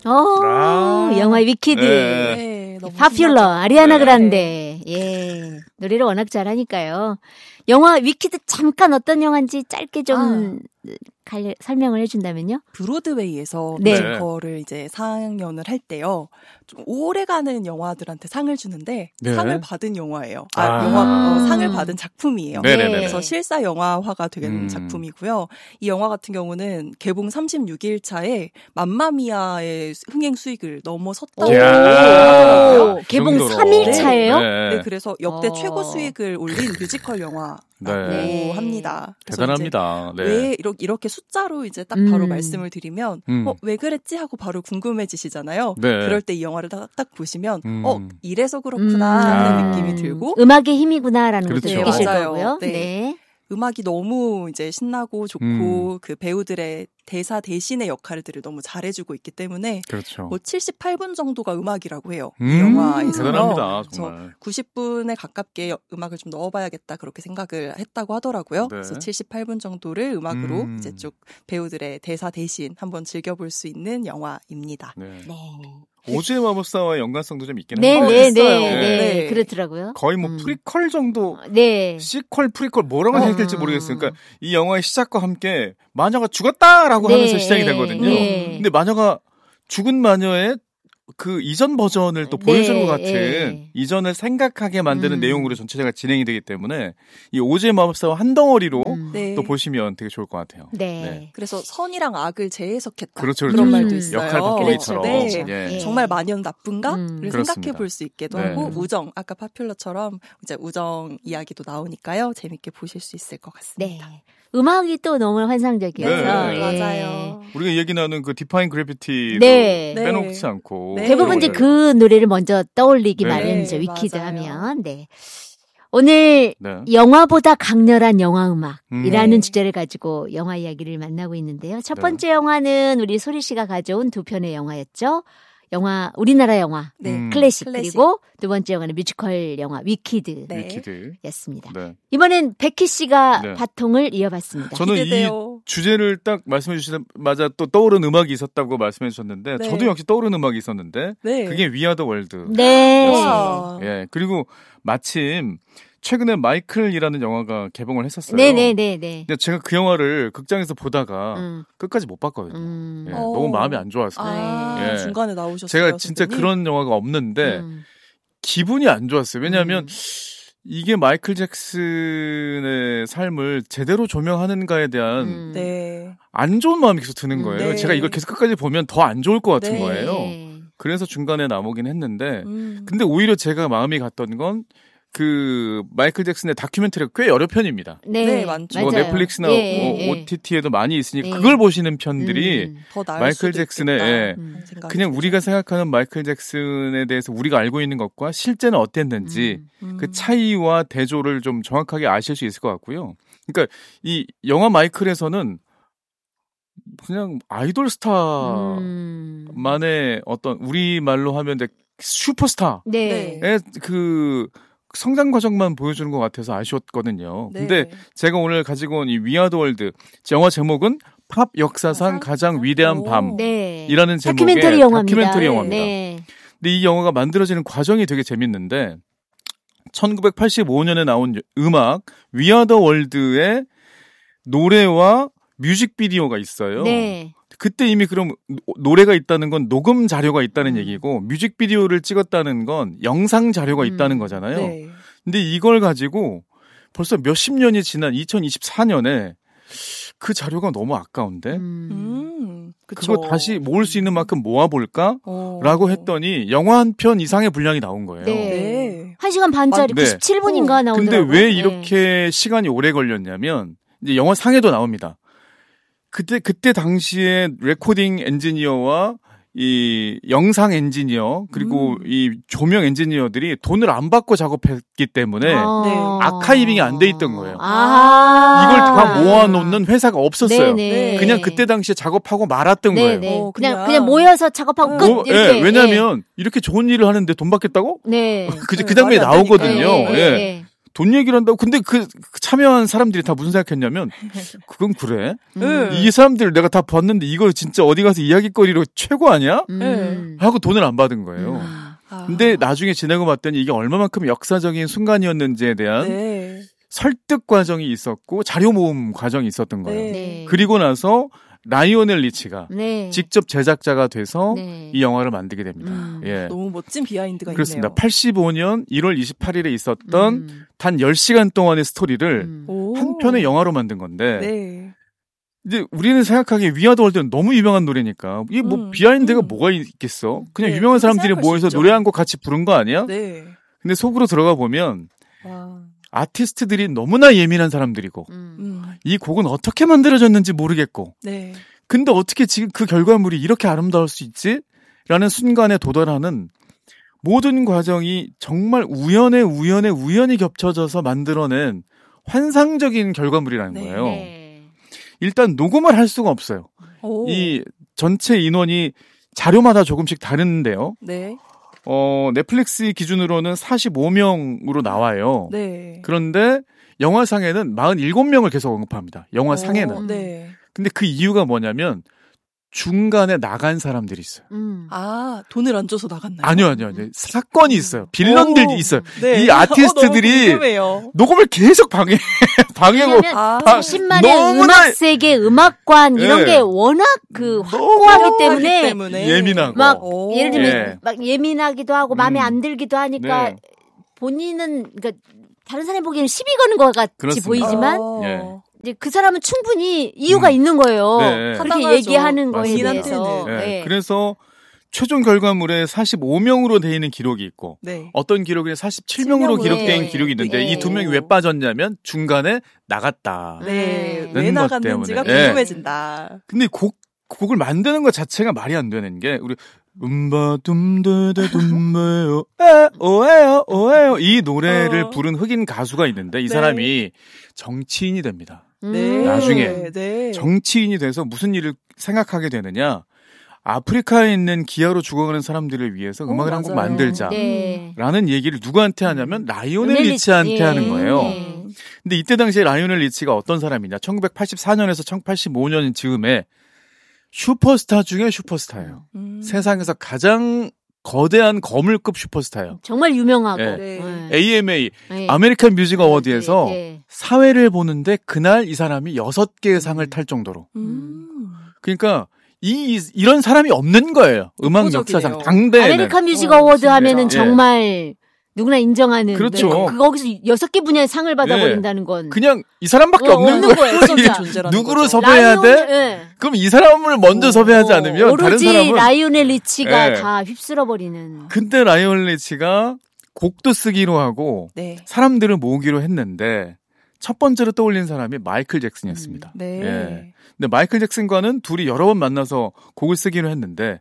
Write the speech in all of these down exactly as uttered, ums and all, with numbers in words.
오, 아. 영화 위키드. 네. 파퓰러 아리아나 네. 그란데. 예. 노래를 워낙 잘하니까요. 영화 위키드 잠깐 어떤 영화인지 짧게 좀 아. 갈, 설명을 해준다면요? 브로드웨이에서 네. 뮤지컬을 이제 상연을 할 때요. 좀 오래가는 영화들한테 상을 주는데 네. 상을 받은 영화예요. 아, 아. 영화 어, 상을 받은 작품이에요. 네네네. 그래서 실사 영화화가 된 음. 작품이고요. 이 영화 같은 경우는 개봉 삼십육 일 차에 맘마미아의 흥행 수익을 넘어섰다고 하더라고요. 개봉 삼 일 차예요? 네. 네, 그래서 역대 어. 최고 수익을 올린 뮤지컬 영화. 라고 네. 합니다. 대단합니다. 네. 왜 이렇게 숫자로 이제 딱 바로 음. 말씀을 드리면 음. 어, 왜 그랬지 하고 바로 궁금해지시잖아요. 네. 그럴 때 이 영화를 딱, 딱 보시면 음. 어 이래서 그렇구나 하는 음. 느낌이 들고 음악의 힘이구나라는 그렇죠. 것도 느끼실 맞아요. 거고요. 네. 네. 음악이 너무 이제 신나고 좋고 음. 그 배우들의 대사 대신의 역할들을 너무 잘해주고 있기 때문에 그렇죠. 뭐 칠십팔 분 정도가 음악이라고 해요. 음. 이 영화에서. 대단합니다. 정말. 구십 분에 가깝게 음악을 좀 넣어봐야겠다 그렇게 생각을 했다고 하더라고요. 네. 그래서 칠십팔 분 정도를 음악으로 음. 이제 쭉 배우들의 대사 대신 한번 즐겨볼 수 있는 영화입니다. 네. 네. 오즈의 마법사와의 연관성도 좀 있긴 네, 한데 네, 네, 네, 네, 그렇더라고요. 거의 뭐 음. 프리퀄 정도, 네. 시퀄, 프리퀄 뭐라고 해야 될지 모르겠어요. 그러니까 이 영화의 시작과 함께 마녀가 죽었다라고 네, 하면서 시작이 되거든요. 네. 근데 마녀가 죽은 마녀의 그 이전 버전을 또 보여주는 네, 것 같은 네. 이전을 생각하게 만드는 음. 내용으로 전체가 진행이 되기 때문에 이 오즈의 마법사와 한 덩어리로 음. 네. 또 보시면 되게 좋을 것 같아요. 네. 네. 그래서 선이랑 악을 재해석했다. 그렇죠, 그런 그렇죠. 말도 있어요. 역할 바꾸기처럼. 네. 네. 정말 마녀는 나쁜가?를 음. 생각해 볼 수 있기도 네. 하고 우정, 아까 파퓰러처럼 이제 우정 이야기도 나오니까요. 재밌게 보실 수 있을 것 같습니다. 네. 음악이 또 너무 환상적이어서 네. 네. 맞아요. 우리가 얘기 나눈 그 디파인 그래피티도 네. 빼놓지 않고 네. 대부분 이제 그 노래를 먼저 떠올리기 네. 마련이죠. 위키드 맞아요. 하면. 네. 오늘 네. 영화보다 강렬한 영화 음악이라는 음. 주제를 가지고 영화 이야기를 만나고 있는데요. 첫 번째 네. 영화는 우리 소리 씨가 가져온 두 편의 영화였죠. 영화 우리나라 영화 네. 클래식, 클래식 그리고 두 번째 영화는 뮤지컬 영화 위키드 네. 였습니다. 네. 이번엔 백희 씨가 네. 바통을 이어봤습니다. 저는 기대돼요. 이 주제를 딱 말씀해 주시자마자 또 떠오른 음악이 있었다고 말씀해 주셨는데 네. 저도 역시 떠오른 음악이 있었는데 네. 그게 We Are the World. 네. 예. 그리고 마침 최근에 마이클이라는 영화가 개봉을 했었어요. 네네네네. 근데 제가 그 영화를 극장에서 보다가 음. 끝까지 못 봤거든요. 음. 예, 어. 너무 마음이 안 좋았어요. 아, 예. 중간에 나오셨어요. 제가 진짜 선생님? 그런 영화가 없는데 음. 기분이 안 좋았어요. 왜냐하면 음. 이게 마이클 잭슨의 삶을 제대로 조명하는가에 대한 음. 네. 안 좋은 마음이 계속 드는 거예요. 네. 제가 이걸 계속 끝까지 보면 더 안 좋을 것 같은 네. 거예요. 그래서 중간에 나오긴 했는데 음. 근데 오히려 제가 마음이 갔던 건 그 마이클 잭슨의 다큐멘터리가 꽤 여러 편입니다. 네, 네, 많죠. 뭐 맞아요. 넷플릭스나 예, 뭐 예, 오티티에도 많이 있으니 예. 그걸 보시는 편들이 음. 더 나을 마이클 수도 잭슨의 있겠다. 예, 음. 생각이 그냥 들죠. 우리가 생각하는 마이클 잭슨에 대해서 우리가 알고 있는 것과 실제는 어땠는지 음. 그 차이와 대조를 좀 정확하게 아실 수 있을 것 같고요. 그러니까 이 영화 마이클에서는 그냥 아이돌 스타만의 음. 어떤 우리말로 하면 이제 슈퍼스타의 네. 네. 그 성장 과정만 보여주는 것 같아서 아쉬웠거든요. 네. 근데 제가 오늘 가지고 온 이 위아더 월드 영화 제목은 팝 역사상 가장 위대한 오. 밤이라는 네. 제목의 다큐멘터리 영화입니다. 다큐멘터리 영화입니다. 네. 근데 이 영화가 만들어지는 과정이 되게 재밌는데 천구백팔십오 년에 나온 음악 위아더 월드의 노래와 뮤직비디오가 있어요. 네. 그때 이미 그럼 노래가 있다는 건 녹음 자료가 있다는 얘기고 뮤직비디오를 찍었다는 건 영상 자료가 음. 있다는 거잖아요. 네. 근데 이걸 가지고 벌써 몇십 년이 지난 이천이십사 년에 그 자료가 너무 아까운데 음. 음. 그쵸. 그거 다시 모을 수 있는 만큼 모아볼까? 어. 라고 했더니 영화 한 편 이상의 분량이 나온 거예요. 네. 네. 한 시간 반짜리 네. 구십칠 분인가 나오더라고요. 근데 왜 네. 이렇게 시간이 오래 걸렸냐면 이제 영화 상에도 나옵니다. 그때 그때 당시에 레코딩 엔지니어와 이 영상 엔지니어 그리고 음. 이 조명 엔지니어들이 돈을 안 받고 작업했기 때문에 아. 네. 아카이빙이 안 돼 있던 거예요. 아. 이걸 다 모아놓는 회사가 없었어요. 네네. 그냥 그때 당시에 작업하고 말았던 네네. 거예요. 어, 그냥 그냥. 그냥 모여서 작업하고 어, 끝 뭐, 이렇게. 예, 왜냐하면 이렇게 좋은 일을 하는데 돈 받겠다고? 네. 그, 그 네, 장면이 말이 안 나오거든요. 네, 네, 예. 네. 돈 얘기를 한다고. 근데 그 참여한 사람들이 다 무슨 생각했냐면 그건 그래? 음. 이 사람들 내가 다 봤는데 이거 진짜 어디 가서 이야기거리로 최고 아니야? 음. 하고 돈을 안 받은 거예요. 음. 아. 근데 나중에 지나고 봤더니 이게 얼마만큼 역사적인 순간이었는지에 대한 네. 설득 과정이 있었고 자료 모음 과정이 있었던 거예요. 네. 그리고 나서 라이오넬 리치가 네. 직접 제작자가 돼서 네. 이 영화를 만들게 됩니다. 음, 예. 너무 멋진 비하인드가 그렇습니다. 있네요. 팔십오 년 일월 이십팔일에 있었던 음. 단 열 시간 동안의 스토리를 음. 한 편의 영화로 만든 건데 네. 이제 우리는 생각하기에 위아더 월드는 너무 유명한 노래니까 이게 뭐 음. 비하인드가 음. 뭐가 있겠어? 그냥 네, 유명한 사람들이 모여서 노래 한 곡 같이 부른 거 아니야? 네. 근데 속으로 들어가 보면 와. 아티스트들이 너무나 예민한 사람들이고 음. 이 곡은 어떻게 만들어졌는지 모르겠고 네. 근데 어떻게 지금 그 결과물이 이렇게 아름다울 수 있지? 라는 순간에 도달하는 모든 과정이 정말 우연에 우연에 우연히 겹쳐져서 만들어낸 환상적인 결과물이라는 네. 거예요. 일단 녹음을 할 수가 없어요. 오. 이 전체 인원이 자료마다 조금씩 다른데요. 네. 어, 넷플릭스 기준으로는 사십오 명으로 나와요. 네. 그런데 영화상에는 사십칠 명을 계속 언급합니다. 영화상에는. 오, 네. 근데 그 이유가 뭐냐면 중간에 나간 사람들이 있어요. 음. 아, 돈을 안 줘서 나갔나요? 아니요, 아니요. 아니요. 사건이 있어요. 빌런들이 오, 있어요. 네. 이 아티스트들이 어, 녹음을 계속 방해, 방해고. 아, 칠십만의 음악 세계, 음악관, 이런 네. 게 워낙 그 확고하기 때문에, 때문에 예민하고. 막, 오. 예를 들면, 네. 막 예민하기도 하고, 마음에 음. 안 들기도 하니까, 네. 본인은, 그러니까, 다른 사람이 보기에는 시비 거는 것 같이 그렇습니다. 보이지만, 어. 예. 이제 그 사람은 충분히 이유가 음. 있는 거예요. 네. 그렇게 얘기하는 거에 대해서. 네. 네. 그래서 최종 결과물에 사십오 명으로 되어 있는 기록이 있고 네. 어떤 기록에 사십칠 명으로 기록된 네. 기록이 있는데 네. 이 두 명이 왜 빠졌냐면 중간에 나갔다. 네. 왜 나갔는지가 때문에. 궁금해진다. 네. 근데 곡, 곡을 만드는 것 자체가 말이 안 되는 게 우리 음바 둠드드 둠메요 오에요 오에요 이 노래를 어. 부른 흑인 가수가 있는데 이 네. 사람이 정치인이 됩니다. 네. 나중에 네. 정치인이 돼서 무슨 일을 생각하게 되느냐. 아프리카에 있는 기아로 죽어가는 사람들을 위해서 음악을 한 곡 만들자라는 네. 얘기를 누구한테 하냐면 라이오넬 리치한테 네. 하는 거예요. 네. 근데 이때 당시에 라이오넬 리치가 어떤 사람이냐. 천구백팔십사 년에서 천구백팔십오 년 즈음에 슈퍼스타 중에 슈퍼스타예요. 음. 세상에서 가장 거대한 거물급 슈퍼스타예요. 정말 유명하고. 네. 네. 에이엠에이 네. 아메리칸 뮤직 어워드에서 네. 네. 사회를 보는데 그날 이 사람이 여섯 개의 상을 탈 정도로. 음. 그러니까 이 이런 사람이 없는 거예요. 음악 역사상 당대에는. 아메리칸 뮤직 어워드 어, 하면은 정말 누구나 인정하는. 그렇죠. 네. 그 거기서 여섯 개 분야의 상을 받아버린다는 건. 네. 그냥 이 사람밖에 어, 없는, 없는 거예요. 누구를 거죠. 섭외해야 돼? 네. 그럼 이 사람을 먼저 오, 섭외하지 않으면 다른 사람은. 라이오넬 리치가 네. 다 휩쓸어버리는. 근데 라이오넬 리치가 곡도 쓰기로 하고 네. 사람들을 모으기로 했는데 첫 번째로 떠올린 사람이 마이클 잭슨이었습니다. 음, 네. 예. 근데 마이클 잭슨과는 둘이 여러 번 만나서 곡을 쓰기로 했는데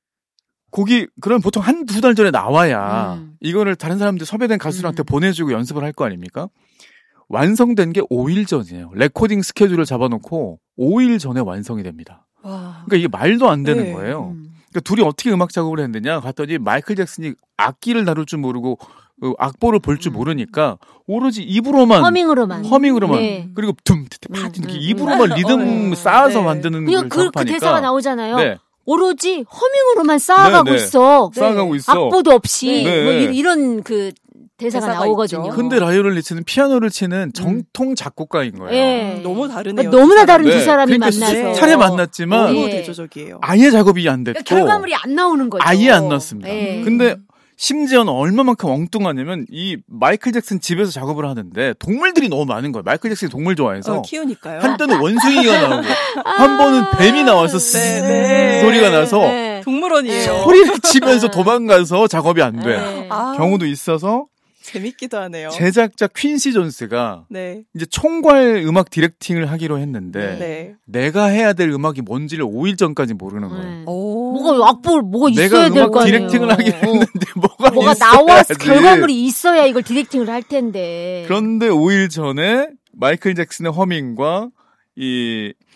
곡이 그럼 보통 한 두 달 전에 나와야 음. 이거를 다른 사람들 섭외된 가수들한테 음. 보내주고 연습을 할 거 아닙니까? 완성된 게 오 일 전이에요. 레코딩 스케줄을 잡아놓고 오 일 전에 완성이 됩니다. 와. 그러니까 이게 말도 안 되는 네. 거예요. 음. 그러니까 둘이 어떻게 음악 작업을 했느냐 갔더니 마이클 잭슨이 악기를 다룰 줄 모르고 악보를 볼 줄 음. 모르니까 오로지 입으로만 허밍으로만 허밍으로만 네. 그리고 둠트파 이렇게 음. 입으로만 리듬 어, 쌓아서 네. 만드는 걸 그, 그 대사가 나오잖아요. 네. 오로지 허밍으로만 쌓아가고 네, 네. 있어. 쌓아가고 있어. 악보도 없이 네. 뭐 이런 그 대사가, 대사가 나오거든요. 있죠. 근데 라이오넬 리치는 피아노를 치는 정통 작곡가인 거예요. 네. 너무 다르네요. 그러니까 너무나 다른 네. 두 사람이 그러니까 만나서 차례 만났지만 너무 대조적이에요. 아예 작업이 안 됐고 그러니까 결과물이 안 나오는 거죠. 아예 안 났습니다. 네. 근데 심지어는 얼마만큼 엉뚱하냐면 이 마이클 잭슨 집에서 작업을 하는데 동물들이 너무 많은 거예요. 마이클 잭슨이 동물 좋아해서 어, 키우니까요. 한때는 원숭이가 나오고 아~ 한 번은 뱀이 나와서 쓰 네, 소리가 나서 네. 동물원이에요. 소리를 치면서 도망가서 작업이 안 돼. 네. 아~ 경우도 있어서 재밌기도 하네요. 제작자 퀸시 존스가 네. 이제 총괄 음악 디렉팅을 하기로 했는데 네. 내가 해야 될 음악이 뭔지를 오 일 전까지 모르는 거예요. 네. 뭐가 악보 뭐가 있어야 될 거 내가 음악 아니에요. 디렉팅을 하기로 했는데 뭐가 뭐가 나와서 결과물이 있어야 이걸 디렉팅을 할 텐데. 그런데 오 일 전에 마이클 잭슨의 허밍과 이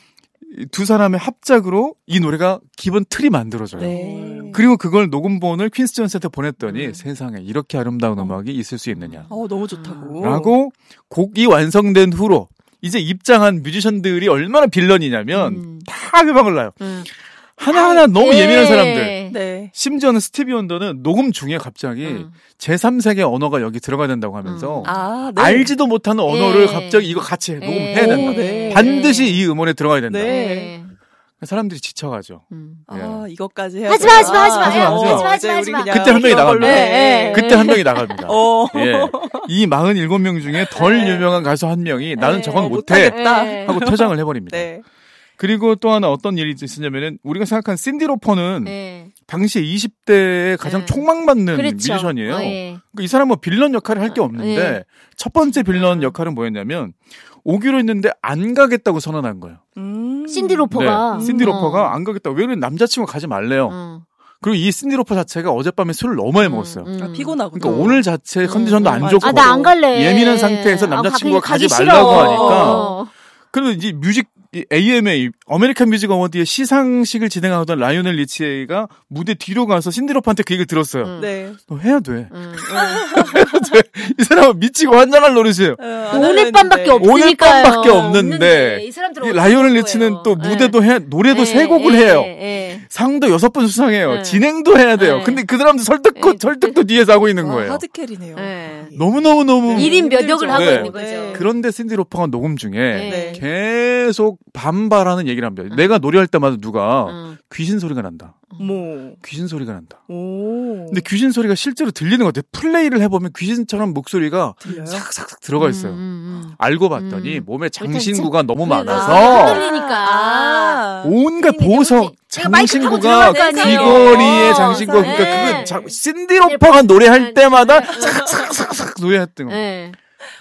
두 사람의 합작으로 이 노래가 기본 틀이 만들어져요. 네. 그리고 그걸 녹음본을 퀸스 존스한테 보냈더니 음. 세상에 이렇게 아름다운 어. 음악이 있을 수 있느냐. 어, 너무 좋다고. 라고 곡이 완성된 후로 이제 입장한 뮤지션들이 얼마나 빌런이냐면 음. 다 회방을 놔요. 음. 하나하나 아, 너무 예. 예민한 사람들. 네. 심지어는 스티비 원더는 녹음 중에 갑자기 음. 제삼 세계 언어가 여기 들어가야 된다고 하면서 음. 아, 네. 알지도 못하는 언어를 예. 갑자기 이거 같이 해, 녹음해야 된다. 오, 네. 반드시 이 음원에 들어가야 된다. 네. 사람들이 지쳐가죠. 음. 예. 아, 이것까지 해야 하지마, 하지마, 하지마, 하지마, 하지마, 하지마, 하지마. 그때 한 명이 나갑니다. 네. 그때 한 명이 나갑니다. 어. 예. 이 사십칠 명 중에 덜 네. 유명한 가수 한 명이 나는 네. 저건 못해 못하겠다. 하고 퇴장을 해버립니다. 네. 그리고 또 하나 어떤 일이 있었냐면은 우리가 생각한 신디 로퍼는 네. 당시 이십 대에 가장 네. 촉망받는 그렇죠. 뮤지션이에요. 어, 예. 그러니까 이 사람은 뭐 빌런 역할을 할 게 없는데 예. 첫 번째 빌런 역할은 뭐였냐면 오기로 했는데 안 가겠다고 선언한 거예요. 음. 신디 로퍼가. 네. 신디 로퍼가 어. 안 가겠다고. 왜냐면 남자친구가 가지 말래요. 어. 그리고 이 신디 로퍼 자체가 어젯밤에 술을 너무 많이 먹었어요. 음, 음. 아, 피곤하고. 그러니까 오늘 자체 컨디션도 안 좋고. 아, 나 안 갈래. 예민한 상태에서 남자친구가 아, 가지 가기 말라고 싫어. 하니까. 어. 그래서 이제 뮤직 에이엠에이 아메리칸 뮤직 어워드의 시상식을 진행하던 라이오넬 리치가 무대 뒤로 가서 신디 로퍼한테 그 얘기를 들었어요. 음. 네. 너 해야 돼. 음, 음. 이 사람은 미치고 환장할 노릇이에요. 어, 오늘 밤밖에 없으니까요. 오늘 밤밖에 없는데 이 사람들 이 라이오넬 리치는 또 무대도 해, 노래도 세 곡을 해요. 에. 상도 여섯 번 수상해요. 에. 진행도 해야 돼요. 에. 근데 그 사람들 설득도 설득도 뒤에서 하고 있는 거예요. 아, 하드캐리네요. 너무 너무 너무 일 인 몇 역을 하고 네. 있는 거죠. 네. 그런데 신디 로퍼가 녹음 중에 네. 계속 반발하는 얘기를 합니다. 응. 내가 노래할 때마다 누가 응. 귀신 소리가 난다. 뭐 귀신 소리가 난다. 오. 근데 귀신 소리가 실제로 들리는 것 같아요. 플레이를 해보면 귀신처럼 목소리가 들려요? 삭삭삭 들어가 있어요. 음, 음. 알고 봤더니 음. 몸에 장신구가 너무 많아서 들리니까 아. 온갖 보석 장신구가 귀걸이에 장신구가 그러니까 네. 그건 자, 신디 로퍼가 노래할 때마다 삭삭삭삭 노래했던 거. 네.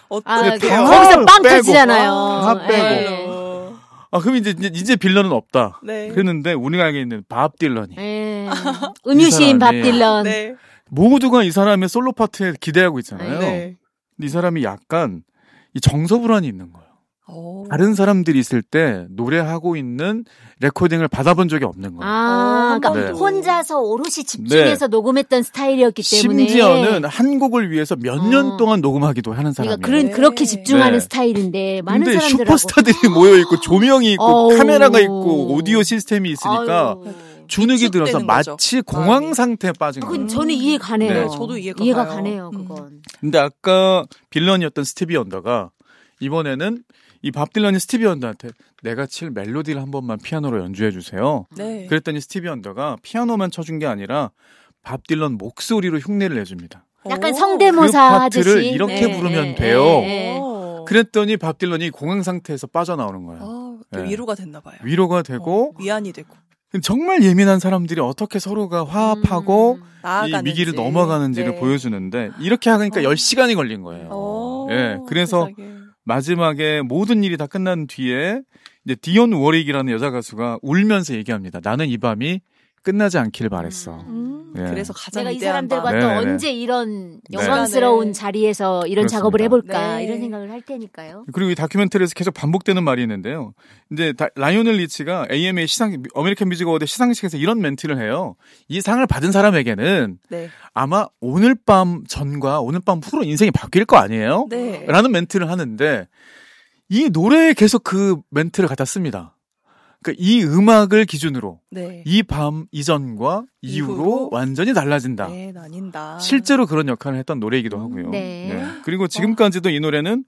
어떻게 아, 거기서 빵 터지잖아요. 다 빼고. 네. 아, 그럼 이제, 이제 빌런은 없다. 네. 그랬는데, 우리가 알고 있는 밥 딜런이. 네. 음유시인 밥 딜런. 네. 모두가 이 사람의 솔로 파트에 기대하고 있잖아요. 네. 근데 이 사람이 약간, 이 정서불안이 있는 거예요. 오. 다른 사람들이 있을 때 노래하고 있는 레코딩을 받아본 적이 없는 거예요. 아, 그러니까 네. 혼자서 오롯이 집중해서 네. 녹음했던 스타일이었기 때문에. 심지어는 한 곡을 위해서 몇 년 어. 동안 녹음하기도 하는 사람이에요. 그러니까 그런, 그렇게 집중하는 네. 스타일인데 많은 근데 사람들하고. 슈퍼스타들이 모여있고 조명이 있고 어우. 카메라가 있고 오디오 시스템이 있으니까 아유. 주눅이 들어서 마치 거죠. 공황 상태에 빠진 거예요. 저는 이해 가네요. 네. 저도 이해가, 이해가 가네요. 그건. 음. 근데 아까 빌런이었던 스티비 원더가 이번에는 이 밥 딜런이 스티비 원더한테 내가 칠 멜로디를 한 번만 피아노로 연주해 주세요. 네. 그랬더니 스티비 원더가 피아노만 쳐준 게 아니라 밥 딜런 목소리로 흉내를 내줍니다. 약간 성대모사 그 파트를 하듯이. 이렇게 네. 부르면 네. 돼요. 네. 그랬더니 밥 딜런이 공황 상태에서 빠져나오는 거예요. 어, 네. 위로가 됐나 봐요. 위로가 되고 어, 위안이 되고. 정말 예민한 사람들이 어떻게 서로가 화합하고 음, 이 위기를 넘어가는지를 네. 보여주는데 이렇게 하니까 어. 열 시간이 걸린 거예요. 오, 네. 그래서 세상에. 마지막에 모든 일이 다 끝난 뒤에 이제 디온 워릭이라는 여자 가수가 울면서 얘기합니다. 나는 이 밤이 끝나지 않기를 바랬어. 음, 네. 그래서 가장 내가 이 사람들과 또 네네. 언제 이런 영광스러운 네. 자리에서 이런 그렇습니다. 작업을 해볼까 네. 이런 생각을 할 테니까요. 그리고 이 다큐멘터리에서 계속 반복되는 말이 있는데요. 이제 다, 라이오넬 리치가 에이엠에이 시상 아메리칸 뮤직 어워드 시상식에서 이런 멘트를 해요. 이 상을 받은 사람에게는 네. 아마 오늘 밤 전과 오늘 밤 후로 인생이 바뀔 거 아니에요? 네. 라는 멘트를 하는데 이 노래에 계속 그 멘트를 갖다 씁니다. 그러니까 이 음악을 기준으로 네. 이 밤 이전과 이후로, 이후로 완전히 달라진다. 네, 나뉜다. 실제로 그런 역할을 했던 노래이기도 하고요. 네. 네. 그리고 지금까지도 이 노래는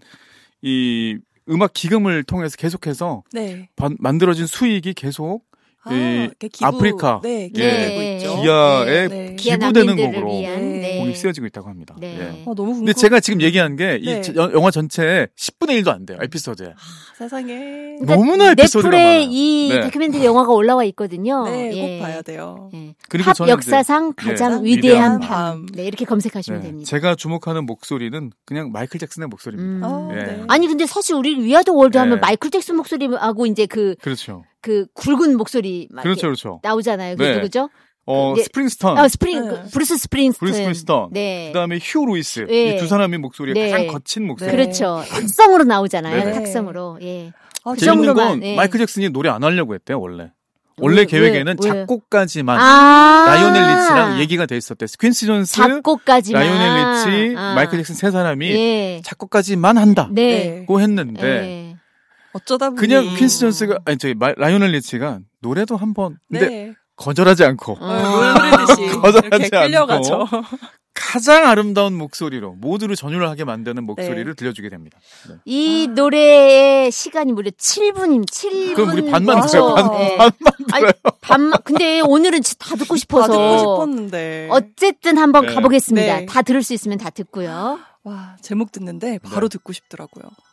이 음악 기금을 통해서 계속해서 네. 바, 만들어진 수익이 계속 아, 이 기부, 아프리카 네, 기부되고 예, 있죠. 기아에 네. 기부되는 곡으로 네. 곡이 쓰여지고 있다고 합니다. 네. 네. 어, 너무 근데 제가 지금 얘기한 게 이 네. 영화 전체에 십분의 일도 안 돼요. 에피소드에. 아, 세상에. 너무나 에피소드가 많아요. 넷플에 이 네. 다큐멘터리 영화가 올라와 있거든요. 네, 예. 꼭 봐야 돼요. 예. 그리고 팝 역사상 이제, 가장 네. 위대한 밤. 네, 이렇게 검색하시면 네. 됩니다. 제가 주목하는 목소리는 그냥 마이클 잭슨의 목소리입니다. 음. 어, 네. 네. 아니 근데 사실 우리 위아더 월드 하면 네. 마이클 잭슨 목소리하고 이제 그 그렇죠. 그 굵은 목소리 그렇죠, 그렇죠. 나오잖아요. 그 네. 누구죠? 어, 네. 스프링스턴. 어, 스프링, 네. 브루스 스프링스턴. 브루스 스프링스턴. 네. 그 다음에 휴 루이스. 네. 이 두 사람의 목소리가 네. 가장 거친 목소리. 그렇죠. 탁성으로 나오잖아요. 네. 탁성으로. 예. 아, 재밌는 건 네. 마이클 잭슨이 노래 안 하려고 했대요 원래. 원래 왜, 계획에는 왜, 작곡까지만 아~ 라이오넬 리치랑 얘기가 돼 있었대. 퀸시 존스, 작곡까지만. 라이오넬 리치, 아~ 마이클 잭슨 세 사람이 예. 작곡까지만 한다고 네. 했는데 네. 어쩌다 보니 그냥 퀸시 존스가 아니 저기 라이오넬 리치가 노래도 한번 근데 네. 거절하지 않고 어. 노래듯이 거절하지 끌려가죠. 않고 가장 아름다운 목소리로 모두를 전율하게 만드는 목소리를 네. 들려주게 됩니다. 네. 이 아. 노래의 시간이 무려 칠 분임. 칠 분. 그럼 우리 반만 들어요. 반, 네. 반만 들어요. 아니, 반만. 근데 오늘은 다 듣고 싶어서. 다 듣고 싶었는데. 어쨌든 한번 네. 가보겠습니다. 네. 다 들을 수 있으면 다 듣고요. 와, 제목 듣는데 바로 네. 듣고 싶더라고요.